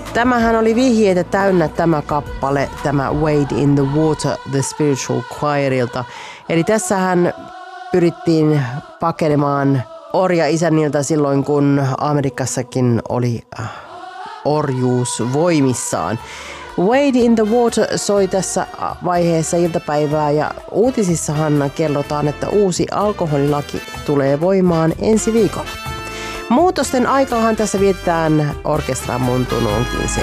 Tämähän oli vihjeitä täynnä tämä kappale, tämä Wade in the Water, The Spiritual Choirilta. Eli tässähän pyrittiin pakenemaan orja-isänniltä silloin, kun Amerikassakin oli orjuus voimissaan. Wade in the Water soi tässä vaiheessa iltapäivää ja uutisissahan kerrotaan, että uusi alkoholilaki tulee voimaan ensi viikolla. Muutosten aikaahan tässä vietetään orkestra Montunonkin